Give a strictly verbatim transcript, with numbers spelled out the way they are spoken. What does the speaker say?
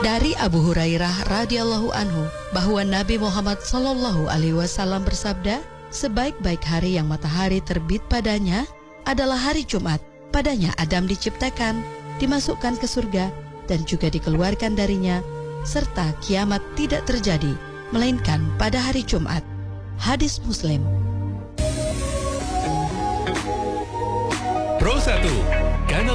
Dari Abu Hurairah radhiyallahu anhu bahwa Nabi Muhammad sallallahu alaihi wasallam bersabda, sebaik-baik hari yang matahari terbit padanya adalah hari Jumat. Padanya Adam diciptakan, dimasukkan ke surga, dan juga dikeluarkan darinya, serta kiamat tidak terjadi, melainkan pada hari Jumat. Hadis Muslim. Pro satu, Kanal